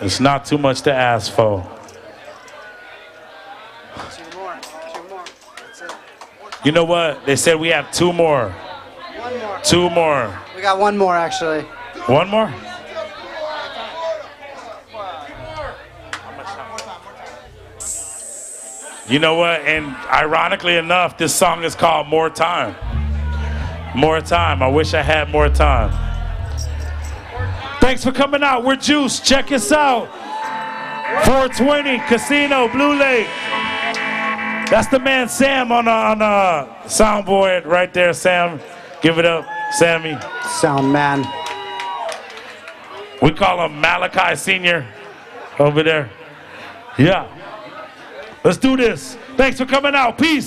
It's not too much to ask for. Two more. That's it. You know what? They said we have two more. One more. Two more. We got one more, actually. One more? You know what? And ironically enough, this song is called More Time. More Time. I wish I had more time. Thanks for coming out. We're Juice. Check us out. 420 Casino, Blue Lake. That's the man Sam on soundboard right there. Sam, give it up, Sammy. Sound man. We call him Malachi Sr. over there. Yeah. Let's do this. Thanks for coming out. Peace.